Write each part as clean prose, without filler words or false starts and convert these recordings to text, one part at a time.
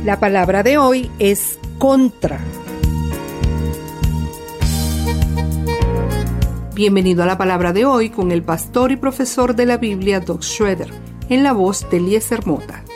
La palabra de hoy es contra. Bienvenido a la palabra de hoy con el pastor y profesor de la Biblia, Doug Schroeder, en la voz de Eliezer Mota.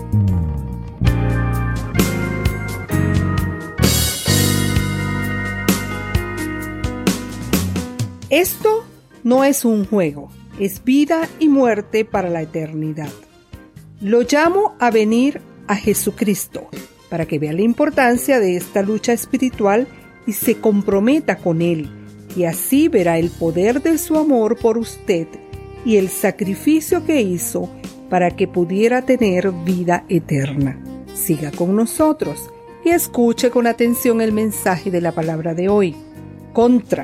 Esto no es un juego, es vida y muerte para la eternidad. Lo llamo a venir a Jesucristo para que vea la importancia de esta lucha espiritual y se comprometa con Él, y así verá el poder de su amor por usted y el sacrificio que hizo para que pudiera tener vida eterna. Siga con nosotros y escuche con atención el mensaje de la palabra de hoy. Contra.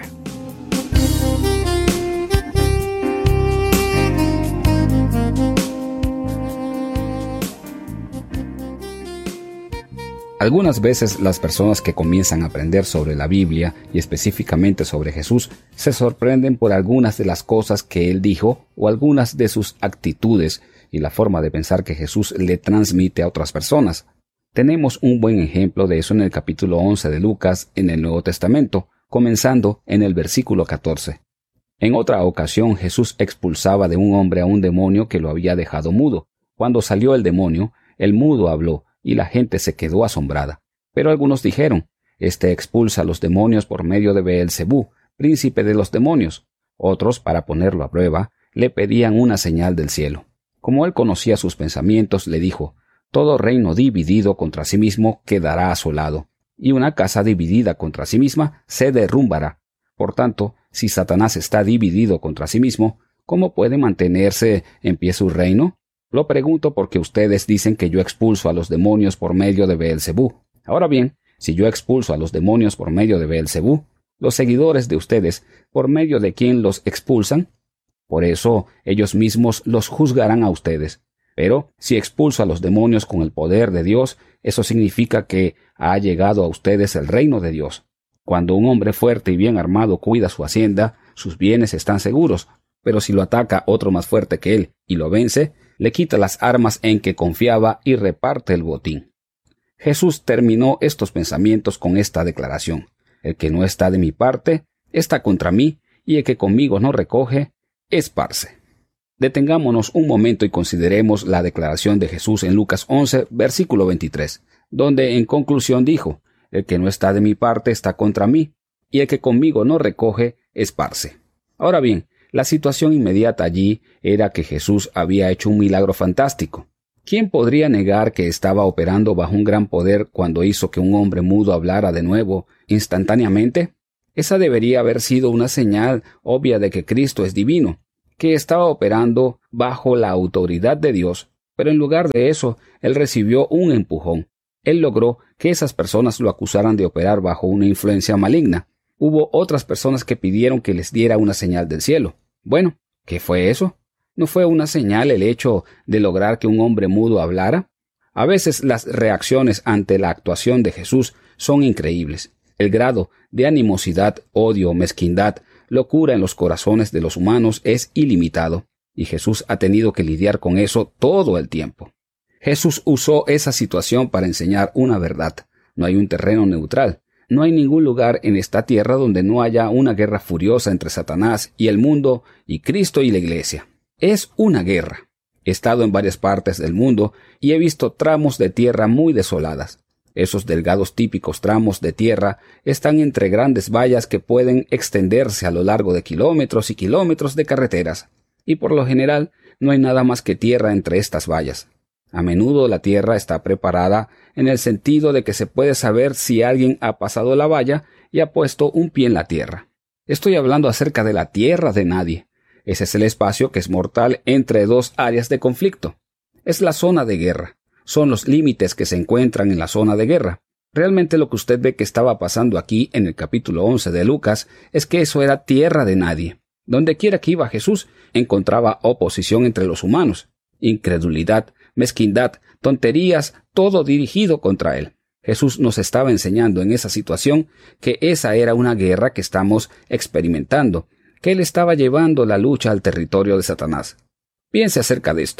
Algunas veces las personas que comienzan a aprender sobre la Biblia y específicamente sobre Jesús se sorprenden por algunas de las cosas que Él dijo o algunas de sus actitudes y la forma de pensar que Jesús le transmite a otras personas. Tenemos un buen ejemplo de eso en el capítulo 11 de Lucas en el Nuevo Testamento, comenzando en el versículo 14. En otra ocasión Jesús expulsaba de un hombre a un demonio que lo había dejado mudo. Cuando salió el demonio, el mudo habló, y la gente se quedó asombrada. Pero algunos dijeron, «Este expulsa a los demonios por medio de Beelzebú, príncipe de los demonios». Otros, para ponerlo a prueba, le pedían una señal del cielo. Como él conocía sus pensamientos, le dijo, «Todo reino dividido contra sí mismo quedará asolado, y una casa dividida contra sí misma se derrumbará. Por tanto, si Satanás está dividido contra sí mismo, ¿cómo puede mantenerse en pie su reino? Lo pregunto porque ustedes dicen que yo expulso a los demonios por medio de Beelzebú. Ahora bien, si yo expulso a los demonios por medio de Beelzebú, los seguidores de ustedes, ¿por medio de quién los expulsan? Por eso ellos mismos los juzgarán a ustedes. Pero si expulso a los demonios con el poder de Dios, eso significa que ha llegado a ustedes el reino de Dios. Cuando un hombre fuerte y bien armado cuida su hacienda, sus bienes están seguros. Pero si lo ataca otro más fuerte que él y lo vence, le quita las armas en que confiaba y reparte el botín. Jesús terminó estos pensamientos con esta declaración: «El que no está de mi parte, está contra mí, y el que conmigo no recoge, esparce». Detengámonos un momento y consideremos la declaración de Jesús en Lucas 11, versículo 23, donde en conclusión dijo, «El que no está de mi parte está contra mí, y el que conmigo no recoge, esparce». Ahora bien, la situación inmediata allí era que Jesús había hecho un milagro fantástico. ¿Quién podría negar que estaba operando bajo un gran poder cuando hizo que un hombre mudo hablara de nuevo, instantáneamente? Esa debería haber sido una señal obvia de que Cristo es divino, que estaba operando bajo la autoridad de Dios, pero en lugar de eso, Él recibió un empujón. Él logró que esas personas lo acusaran de operar bajo una influencia maligna. Hubo otras personas que pidieron que les diera una señal del cielo. Bueno, ¿qué fue eso? ¿No fue una señal el hecho de lograr que un hombre mudo hablara? A veces las reacciones ante la actuación de Jesús son increíbles. El grado de animosidad, odio, mezquindad, locura en los corazones de los humanos es ilimitado, y Jesús ha tenido que lidiar con eso todo el tiempo. Jesús usó esa situación para enseñar una verdad. No hay un terreno neutral. No hay ningún lugar en esta tierra donde no haya una guerra furiosa entre Satanás y el mundo y Cristo y la Iglesia. Es una guerra. He estado en varias partes del mundo y he visto tramos de tierra muy desoladas. Esos delgados típicos tramos de tierra están entre grandes vallas que pueden extenderse a lo largo de kilómetros y kilómetros de carreteras. Y por lo general no hay nada más que tierra entre estas vallas. A menudo la tierra está preparada en el sentido de que se puede saber si alguien ha pasado la valla y ha puesto un pie en la tierra. Estoy hablando acerca de la tierra de nadie. Ese es el espacio que es mortal entre dos áreas de conflicto. Es la zona de guerra. Son los límites que se encuentran en la zona de guerra. Realmente lo que usted ve que estaba pasando aquí en el capítulo 11 de Lucas es que eso era tierra de nadie. Donde quiera que iba Jesús, encontraba oposición entre los humanos, incredulidad, mezquindad, tonterías, todo dirigido contra él. Jesús nos estaba enseñando en esa situación que esa era una guerra que estamos experimentando, que él estaba llevando la lucha al territorio de Satanás. Piense acerca de esto.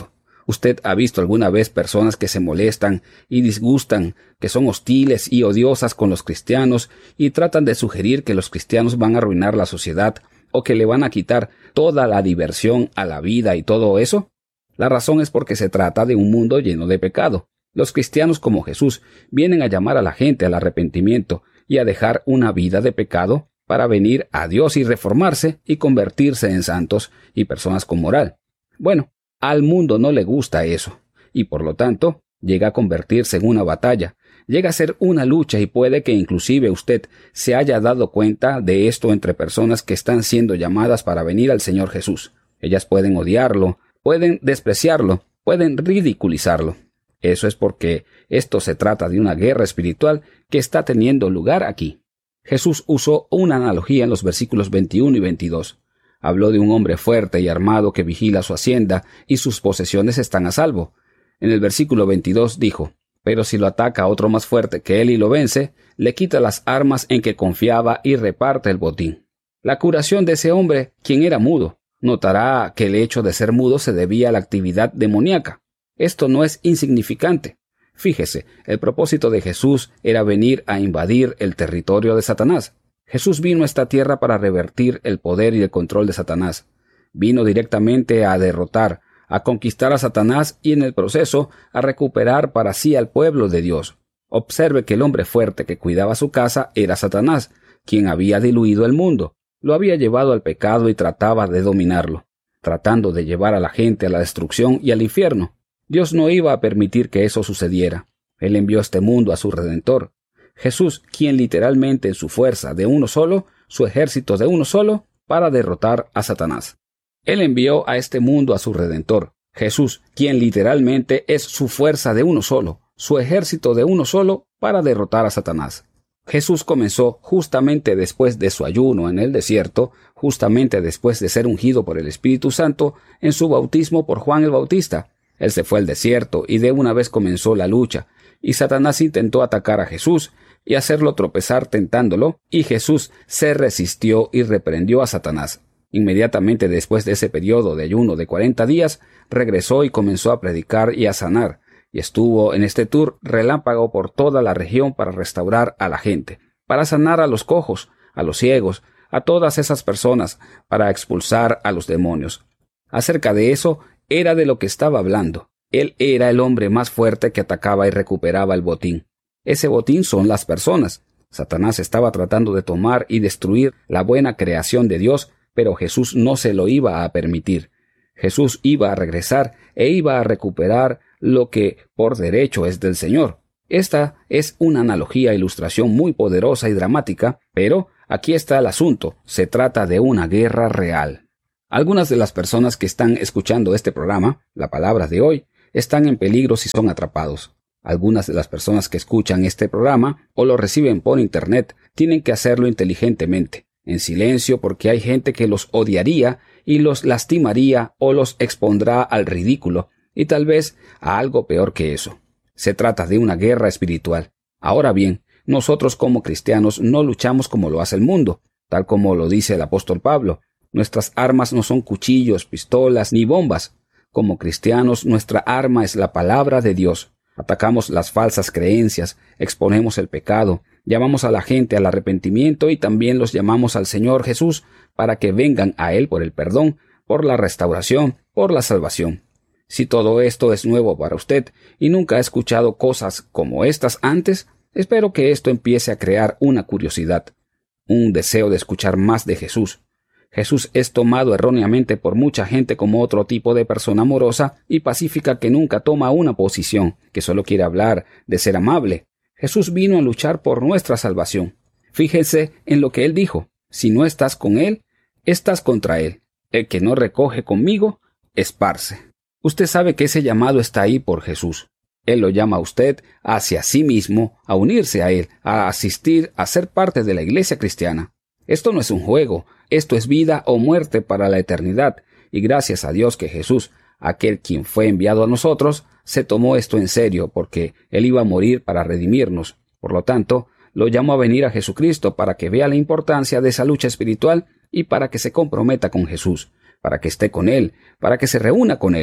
¿Usted ha visto alguna vez personas que se molestan y disgustan, que son hostiles y odiosas con los cristianos y tratan de sugerir que los cristianos van a arruinar la sociedad o que le van a quitar toda la diversión a la vida y todo eso? La razón es porque se trata de un mundo lleno de pecado. Los cristianos como Jesús vienen a llamar a la gente al arrepentimiento y a dejar una vida de pecado para venir a Dios y reformarse y convertirse en santos y personas con moral. Bueno, al mundo no le gusta eso, y por lo tanto llega a convertirse en una batalla, llega a ser una lucha y puede que inclusive usted se haya dado cuenta de esto entre personas que están siendo llamadas para venir al Señor Jesús. Ellas pueden odiarlo, pueden despreciarlo, pueden ridiculizarlo. Eso es porque esto se trata de una guerra espiritual que está teniendo lugar aquí. Jesús usó una analogía en los versículos 21 y 22. Habló de un hombre fuerte y armado que vigila su hacienda y sus posesiones están a salvo. En el versículo 22 dijo, pero si lo ataca otro más fuerte que él y lo vence, le quita las armas en que confiaba y reparte el botín. La curación de ese hombre, quien era mudo, notará que el hecho de ser mudo se debía a la actividad demoníaca. Esto no es insignificante. Fíjese, el propósito de Jesús era venir a invadir el territorio de Satanás. Jesús vino a esta tierra para revertir el poder y el control de Satanás. Vino directamente a derrotar, a conquistar a Satanás y en el proceso a recuperar para sí al pueblo de Dios. Observe que el hombre fuerte que cuidaba su casa era Satanás, quien había diluido el mundo, lo había llevado al pecado y trataba de dominarlo, tratando de llevar a la gente a la destrucción y al infierno. Dios no iba a permitir que eso sucediera. Él envió a este mundo a su Redentor. Jesús, quien literalmente en su fuerza de uno solo, su ejército de uno solo, para derrotar a Satanás. Él envió a este mundo a su Redentor. Jesús, quien literalmente es su fuerza de uno solo, su ejército de uno solo, para derrotar a Satanás. Jesús comenzó justamente después de su ayuno en el desierto, justamente después de ser ungido por el Espíritu Santo en su bautismo por Juan el Bautista. Él se fue al desierto y de una vez comenzó la lucha, y Satanás intentó atacar a Jesús y hacerlo tropezar tentándolo, y Jesús se resistió y reprendió a Satanás. Inmediatamente después de ese periodo de ayuno de 40 días, regresó y comenzó a predicar y a sanar, y estuvo en este tour relámpago por toda la región para restaurar a la gente, para sanar a los cojos, a los ciegos, a todas esas personas, para expulsar a los demonios. Acerca de eso era de lo que estaba hablando. Él era el hombre más fuerte que atacaba y recuperaba el botín. Ese botín son las personas. Satanás estaba tratando de tomar y destruir la buena creación de Dios, pero Jesús no se lo iba a permitir. Jesús iba a regresar e iba a recuperar lo que por derecho es del Señor. Esta es una analogía e ilustración muy poderosa y dramática, pero aquí está el asunto. Se trata de una guerra real. Algunas de las personas que están escuchando este programa, la palabra de hoy, están en peligro si son atrapados. Algunas de las personas que escuchan este programa o lo reciben por internet tienen que hacerlo inteligentemente, en silencio, porque hay gente que los odiaría y los lastimaría o los expondrá al ridículo y tal vez a algo peor que eso. Se trata de una guerra espiritual. Ahora bien, nosotros como cristianos no luchamos como lo hace el mundo, tal como lo dice el apóstol Pablo. Nuestras armas no son cuchillos, pistolas ni bombas. Como cristianos, nuestra arma es la palabra de Dios. Atacamos las falsas creencias, exponemos el pecado, llamamos a la gente al arrepentimiento y también los llamamos al Señor Jesús para que vengan a Él por el perdón, por la restauración, por la salvación. Si todo esto es nuevo para usted y nunca ha escuchado cosas como estas antes, espero que esto empiece a crear una curiosidad, un deseo de escuchar más de Jesús. Jesús es tomado erróneamente por mucha gente como otro tipo de persona amorosa y pacífica que nunca toma una posición, que solo quiere hablar de ser amable. Jesús vino a luchar por nuestra salvación. Fíjense en lo que Él dijo. Si no estás con Él, estás contra Él. El que no recoge conmigo, esparce. Usted sabe que ese llamado está ahí por Jesús. Él lo llama a usted hacia sí mismo, a unirse a Él, a asistir, a ser parte de la iglesia cristiana. Esto no es un juego, esto es vida o muerte para la eternidad, y gracias a Dios que Jesús, aquel quien fue enviado a nosotros, se tomó esto en serio, porque Él iba a morir para redimirnos. Por lo tanto, lo llamó a venir a Jesucristo para que vea la importancia de esa lucha espiritual y para que se comprometa con Jesús, para que esté con Él, para que se reúna con Él.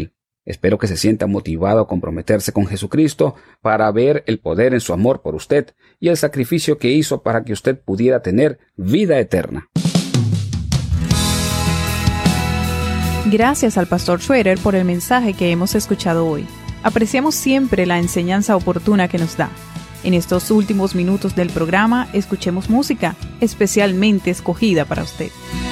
Espero que se sienta motivado a comprometerse con Jesucristo para ver el poder en su amor por usted y el sacrificio que hizo para que usted pudiera tener vida eterna. Gracias al Pastor Schroeder por el mensaje que hemos escuchado hoy. Apreciamos siempre la enseñanza oportuna que nos da. En estos últimos minutos del programa, escuchemos música especialmente escogida para usted.